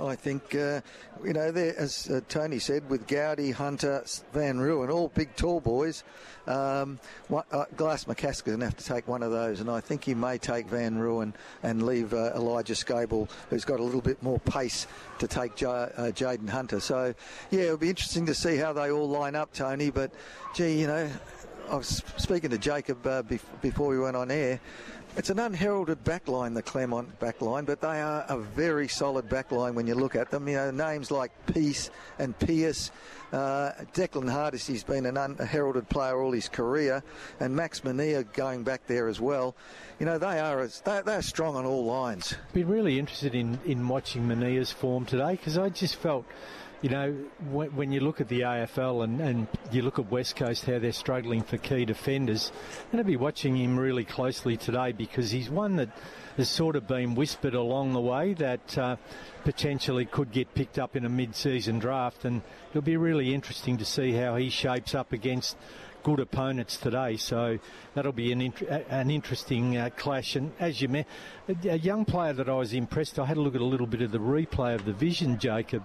I think, as Tony said, with Gowdy, Hunter, Van Ruin, all big, tall boys, Glass McCaskill's going to have to take one of those, and I think he may take Van Ruin and leave Elijah Scable, who's got a little bit more pace, to take Jaden Hunter. So, yeah, it'll be interesting to see how they all line up, Tony, but, gee, I was speaking to Jacob before we went on air. It's an unheralded backline, the Claremont backline, but they are a very solid backline when you look at them. Names like Peace and Pierce. Declan Hardisty's been an unheralded player all his career, and Max Mania going back there as well. They're strong on all lines. Been really interested in watching Mania's form today, because I just felt, when you look at the AFL and you look at West Coast, how they're struggling for key defenders, I'm going to be watching him really closely today, because he's one that has sort of been whispered along the way that potentially could get picked up in a mid-season draft, and it'll be really interesting to see how he shapes up against good opponents today. So that'll be an interesting clash. And as you mentioned, a young player that I was impressed, I had a look at a little bit of the replay of the Vision, Jacob.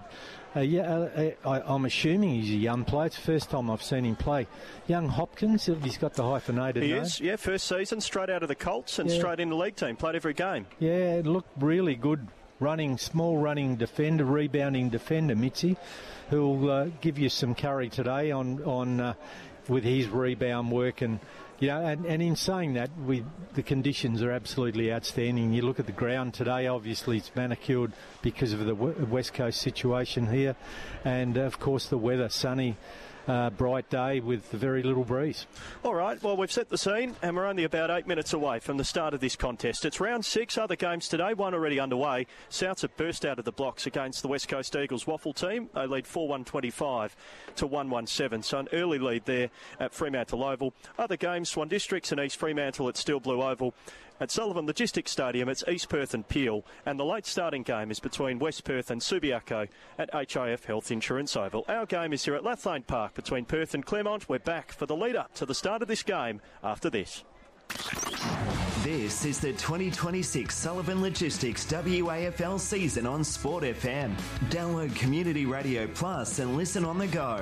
I'm assuming he's a young player. It's the first time I've seen him play. Young Hopkins, he's got the hyphenated name. He is, yeah, first season, straight out of the Colts and straight in the league team. Played every game. Yeah, it looked really good. Small running defender, rebounding defender, Mitzi, who'll give you some curry today on with his rebound work. And and in saying that, the conditions are absolutely outstanding. You look at the ground today, obviously it's manicured because of the West Coast situation here, and of course the weather, sunny, bright day with very little breeze. All right, well, we've set the scene and we're only about 8 minutes away from the start of this contest. It's round 6, other games today, one already underway. Souths have burst out of the blocks against the West Coast Eagles Waffle team. They lead 4-1-25 to 1-1-7, so an early lead there at Fremantle Oval. Other games, Swan Districts and East Fremantle at Steel Blue Oval. At Sullivan Logistics Stadium, it's East Perth and Peel, and the late starting game is between West Perth and Subiaco at HIF Health Insurance Oval. Our game is here at Lathlane Park between Perth and Claremont. We're back for the lead-up to the start of this game after this. This is the 2026 Sullivan Logistics WAFL season on Sport FM. Download Community Radio Plus and listen on the go.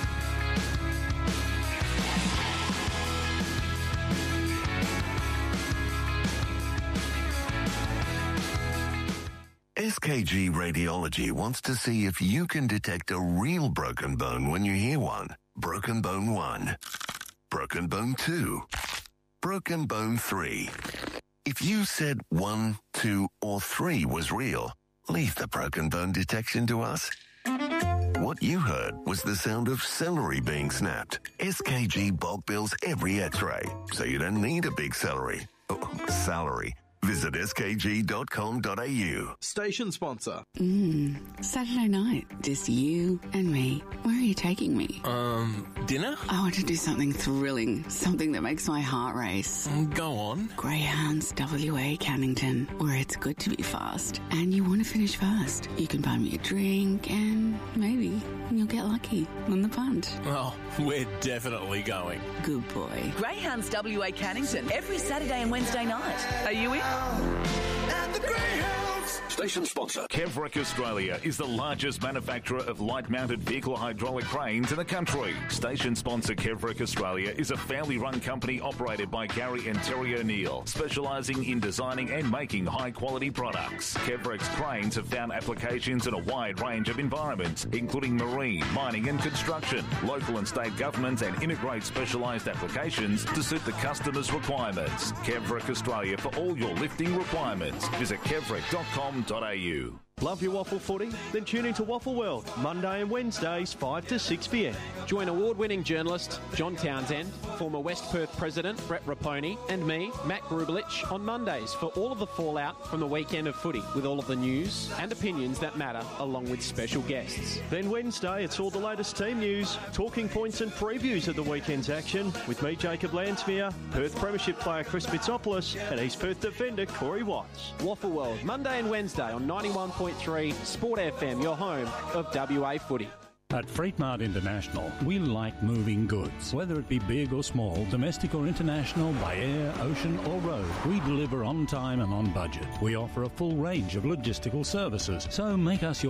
SKG Radiology wants to see if you can detect a real broken bone when you hear one. Broken bone 1. Broken bone 2. Broken bone 3. If you said 1, 2, or 3 was real, leave the broken bone detection to us. What you heard was the sound of celery being snapped. SKG bulk bills every x-ray, so you don't need a big salary. Visit skg.com.au. Station sponsor. Saturday night, just you and me. Where are you taking me? Dinner? I want to do something thrilling, something that makes my heart race. Go on. Greyhounds WA Cannington, where it's good to be fast and you want to finish fast. You can buy me a drink and maybe you'll get lucky on the punt. Oh, we're definitely going. Good boy. Greyhounds WA Cannington, every Saturday and Wednesday night. Are you in? At the Greyhounds. Station sponsor. Kevrick Australia is the largest manufacturer of light-mounted vehicle hydraulic cranes in the country. Station sponsor Kevrick Australia is a family-run company operated by Gary and Terry O'Neill, specialising in designing and making high-quality products. Kevrick's cranes have found applications in a wide range of environments, including marine, mining and construction, local and state governments, and integrate specialised applications to suit the customer's requirements. Kevrick Australia for all your lifting requirements. Visit kevrick.com.au. Love your waffle footy? Then tune into Waffle World, Monday and Wednesdays, 5 to 6 p.m. Join award-winning journalist John Townsend, former West Perth President Brett Raponi, and me, Matt Grubelich, on Mondays for all of the fallout from the weekend of footy, with all of the news and opinions that matter, along with special guests. Then Wednesday, it's all the latest team news, talking points and previews of the weekend's action, with me, Jacob Lansmere, Perth Premiership player Chris Bitsopoulos, and East Perth defender Corey Watts. Waffle World, Monday and Wednesday on 91.3 Sport FM, your home of WA footy. At Freight Mart International, we like moving goods. Whether it be big or small, domestic or international, by air, ocean or road, we deliver on time and on budget. We offer a full range of logistical services, so make us your